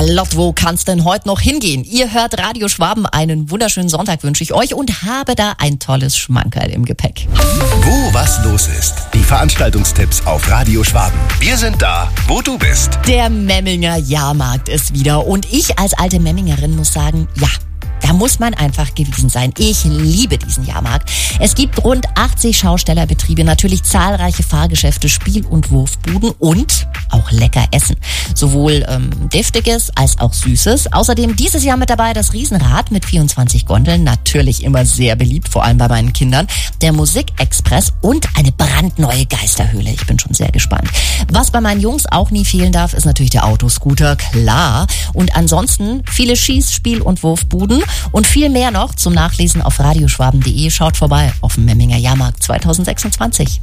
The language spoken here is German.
Charlotte, wo kann's denn heute noch hingehen? Ihr hört Radio Schwaben, einen wunderschönen Sonntag wünsche ich euch und habe da ein tolles Schmankerl im Gepäck. Wo was los ist. Die Veranstaltungstipps auf Radio Schwaben. Wir sind da, wo du bist. Der Memminger Jahrmarkt ist wieder und ich als alte Memmingerin muss sagen, ja, da muss man einfach gewesen sein. Ich liebe diesen Jahrmarkt. Es gibt rund 80 Schaustellerbetriebe, natürlich zahlreiche Fahrgeschäfte, Spiel- und Wurfbuden und auch lecker Essen. Sowohl deftiges als auch süßes. Außerdem dieses Jahr mit dabei das Riesenrad mit 24 Gondeln, natürlich immer sehr beliebt, vor allem bei meinen Kindern. Der Musikexpress und eine brandneue Geisterhöhle. Ich bin schon sehr gespannt. Was bei meinen Jungs auch nie fehlen darf, ist natürlich der Autoscooter, klar. Und ansonsten viele Schieß-, Spiel- und Wurfbuden. Und viel mehr noch zum Nachlesen auf radioschwaben.de. Schaut vorbei auf dem Memminger Jahrmarkt 2026.